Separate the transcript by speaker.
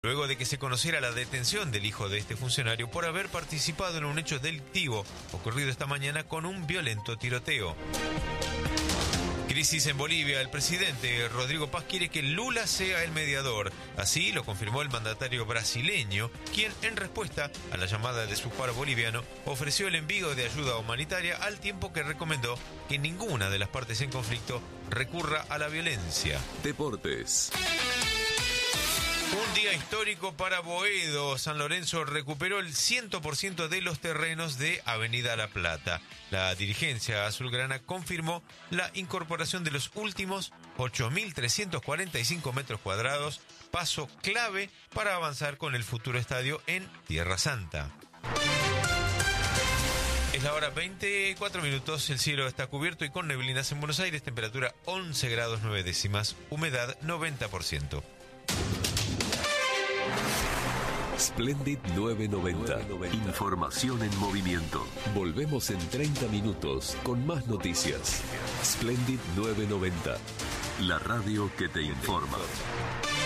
Speaker 1: luego de que se conociera la detención del hijo de este funcionario por haber participado en un hecho delictivo ocurrido esta mañana con un violento tiroteo. Crisis en Bolivia. El presidente Rodrigo Paz quiere que Lula sea el mediador. Así lo confirmó el mandatario brasileño, quien en respuesta a la llamada de su par boliviano ofreció el envío de ayuda humanitaria al tiempo que recomendó que ninguna de las partes en conflicto recurra a la violencia.
Speaker 2: Deportes.
Speaker 1: Un día histórico para Boedo. San Lorenzo recuperó el 100% de los terrenos de Avenida La Plata. La dirigencia azulgrana confirmó la incorporación de los últimos 8.345 metros cuadrados, paso clave para avanzar con el futuro estadio en Tierra Santa. Es la hora 24 minutos, el cielo está cubierto y con neblinas en Buenos Aires, temperatura 11 grados 9 décimas, humedad 90%.
Speaker 2: Splendid 990. Información en movimiento. Volvemos en 30 minutos con más noticias. Splendid 990. La radio que te informa.